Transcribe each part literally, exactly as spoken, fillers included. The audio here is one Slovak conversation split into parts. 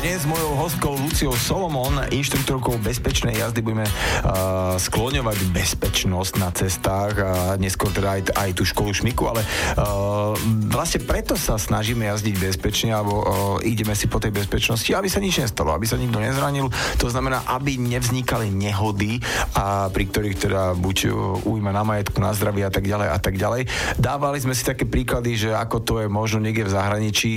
Dnes s mojou hostkou Luciou Solomon, inštruktorkou bezpečnej jazdy, budeme uh, skloňovať bezpečnosť na cestách a neskôr teda aj, aj tú školu šmiku, ale uh, vlastne preto sa snažíme jazdiť bezpečne, alebo uh, ideme si po tej bezpečnosti, aby sa nič nestalo, aby sa nikto nezranil. To znamená, aby nevznikali nehody, a pri ktorých teda buď ujma na majetku, na zdraví a tak ďalej a tak ďalej. Dávali sme si také príklady, že ako to je možno niekde v zahraničí,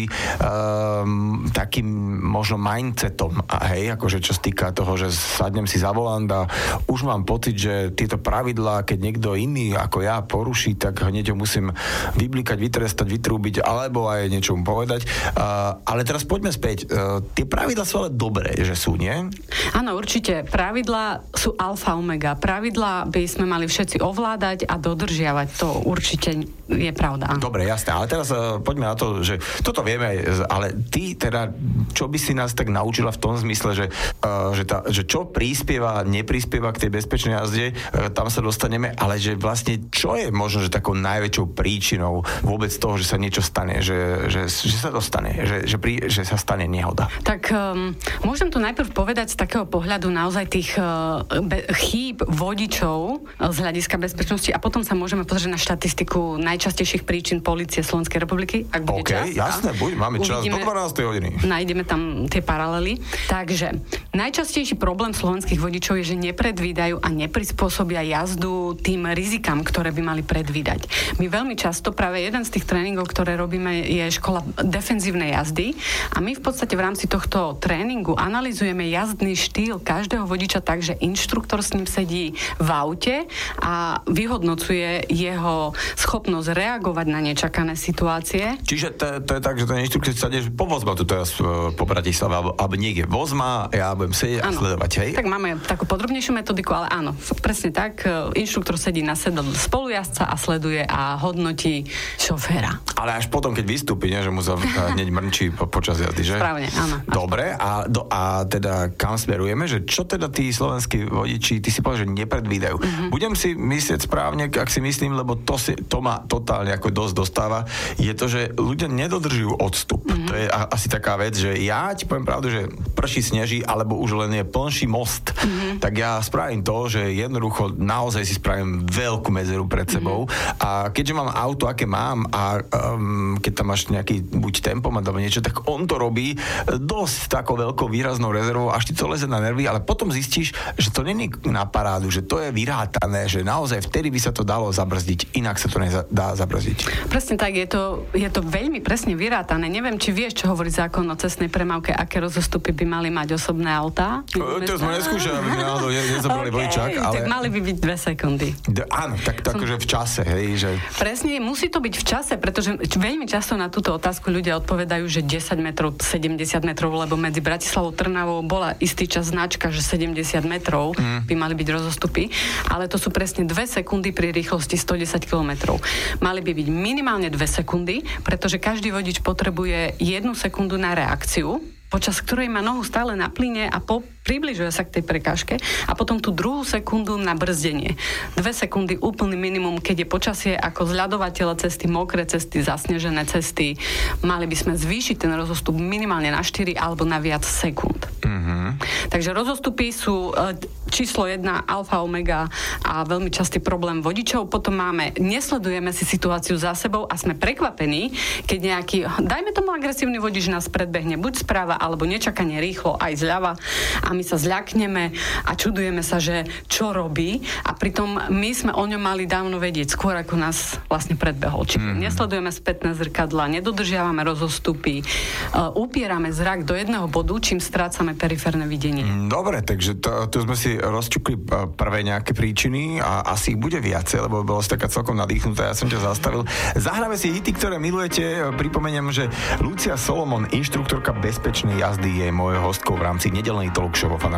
um, takým možno mindsetom, a hej, akože čo sa týka toho, že sadnem si za volant a už mám pocit, že tieto pravidlá, keď niekto iný ako ja poruší, tak hneď ho musím vyblikať, vytrestať, vytrúbiť, alebo aj niečo mu povedať. Uh, ale teraz poďme späť. Uh, tie pravidlá sú ale dobré, že sú, nie? Áno, určite. Pravidlá sú alfa omega. Pravidlá by sme mali všetci ovládať a dodržiavať. To určite je pravda. Áno. Dobre, jasné. Ale teraz uh, poďme na to, že toto vieme, ale ty teda, čo by si nás tak naučila v tom zmysle, že, uh, že, tá, že čo prispieva, neprispieva k tej bezpečnej jazde, uh, tam sa dostaneme, ale že vlastne čo je možno, že takou najväčšou príčinou vôbec toho, že sa niečo stane, že, že, že sa to stane, že, že, pri, že sa stane nehoda. Tak um, môžem to najprv povedať z takého pohľadu naozaj tých uh, be- chýb vodičov z hľadiska bezpečnosti a potom sa môžeme pozrieť na štatistiku najčastejších príčin polície Slovenskej republiky, ak bude OK, čas. jasné, buď, máme čas uvidíme, do dvanástej hodiny. Nájdeme tam tie paralely. Takže najčastejší problém slovenských vodičov je, že nepredvídajú a neprispôsobia jazdu tým rizikám, ktoré by mali predvídať. My veľmi často, práve jeden z tých tréningov, ktoré robíme, je škola defenzívnej jazdy a my v podstate v rámci tohto tréningu analyzujeme jazdný štýl každého vodiča tak, že inštruktor s ním sedí v aute a vyhodnocuje jeho schopnosť reagovať na nečakané situácie. Čiže to, to je tak, že ten inštruktor sa ide, po vozma tu teraz po Bratislave, alebo, alebo niekde vozma, ja budem sedieť a sledovať, hej? Tak máme takú podrobnejšiu metodiku, ale áno, presne tak. Inštruktor sedí na sedadle spolujazca a sleduje a hodnotí šoféra. Ale až potom, keď vystúpi, nie, že mu sa hneď mrnčí po, počas jazdy, že? Správne, áno. Dobre, a, do, a teda kam smerujeme, že čo teda tí slovenskí vodiči, ty si povedal, že nepredvídajú. Mm-hmm. Budem si myslieť správne, ak si myslím, lebo to, si, to ma totálne ako dosť dostáva, je to, že ľudia nedodržujú odstup. Mm-hmm. To je a, asi taká vec, že ja ti poviem pravdu, že prší, sneží, alebo už len je plnší most, mm-hmm. tak ja spravím to, že jednoducho naozaj si spravím veľkú medzeru pred sebou mm-hmm. a keďže mám auto, aké mám a um, keď tam máš nejaký buď tempomat alebo niečo, tak on to robí dosť takou veľkou výraznou rezervou, až ti to leze na nervy, ale potom zistíš, že to není na parádu, že to je vyrátané, že naozaj vtedy by sa to dalo zabrzdiť, inak sa to nedá zabrzdiť. Presne tak, je to, je to veľmi presne vyrátané. Neviem, či vieš, čo hovorí zákon o cestnej premávke, aké rozostupy by mali mať osobné autá? O, to sme neskúšali, aby sme náhodou nezobrali okay, vodičák, ale... tak mali by byť dve sekundy. D- áno, tak, tak Som... že v čase, hej, že... Presne, musí to byť v čase, pretože veľmi často na túto otázku ľudia odpovedajú, že desať metrov, sedemdesiat metrov, lebo medzi Bratislavou a Trnavou bola istý čas značka, že sedemdesiat metrov mm. by mali byť rozostupy, ale to sú presne dve sekundy pri rýchlosti stodesať kilometrov. Mali by byť minimálne dve sekundy, pretože každý vodič potrebuje jednu sekundu na reakciu, počas ktorej má nohu stále na plyne a po, približuje sa k tej prekážke a potom tú druhú sekundu na brzdenie. Dve sekundy úplný minimum, keď je počasie ako zľadovateľe cesty, mokré cesty, zasnežené cesty. Mali by sme zvýšiť ten rozostup minimálne na štyri alebo na viac sekúnd. Mm-hmm. Takže rozostupy sú číslo jedna, alfa, omega a veľmi častý problém vodičov. Potom máme, nesledujeme si situáciu za sebou a sme prekvapení, keď nejaký, dajme tomu agresívny vodič nás predbehne, buď správa alebo nečakanie rýchlo aj zľava a my sa zľakneme a čudujeme sa, že čo robí a pritom my sme o ňom mali dávno vedieť skôr, ako nás vlastne predbehol. Čiže mm. nesledujeme spätné zrkadla, nedodržiavame rozostupy, uh, upierame zrak do jedného bodu, čím strácame periférne videnie. Dobre, takže to, to sme si rozčukli prvé nejaké príčiny a asi ich bude viacej, lebo bolo si taká celkom nadýchnutá, ja som ťa zastavil. Zahráme si hity, ktoré milujete. Pripomeniem, že Lucia Solomon, inštruktorka bezpečnej jazdy, je mojou hostkou v rámci nedeľnej talk show vo Fan